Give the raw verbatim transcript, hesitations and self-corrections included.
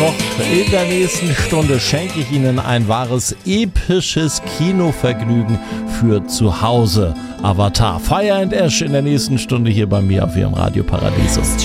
Doch in der nächsten Stunde schenke ich Ihnen ein wahres episches Kinovergnügen für zu Hause. Avatar Fire and Ash in der nächsten Stunde hier bei mir auf Ihrem Radio Paradiso.